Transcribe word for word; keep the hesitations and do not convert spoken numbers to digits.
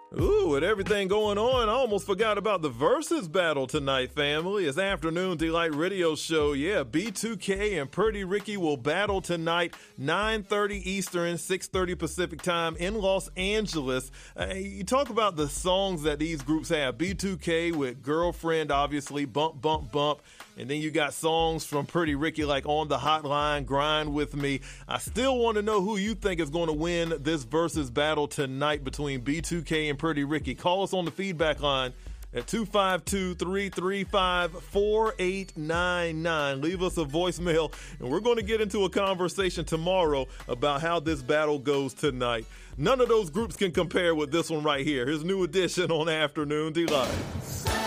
Ooh, with everything going on, I almost forgot about the Versus battle tonight, family. It's Afternoon Delight Radio Show. Yeah, B two K and Pretty Ricky will battle tonight, nine thirty Eastern, six thirty Pacific time in Los Angeles. Uh, you talk about the songs that these groups have. B two K with Girlfriend, obviously, Bump, Bump, Bump. And then you got songs from Pretty Ricky like On the Hotline, Grind With Me. I still want to know who you think is going to win this Versus battle tonight between B two K and Pretty Ricky. Call us on the feedback line at two five two, three three five, four eight nine nine. Leave us a voicemail, and we're going to get into a conversation tomorrow about how this battle goes tonight. None of those groups can compare with this one right here. His new edition on Afternoon Delight.